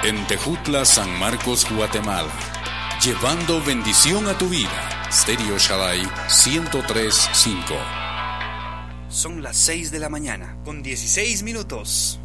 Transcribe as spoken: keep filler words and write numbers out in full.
En Tejutla, San Marcos, Guatemala. Llevando bendición a tu vida. Stereo Shaddai ciento tres punto cinco. Son las seis de la mañana, con dieciséis minutos.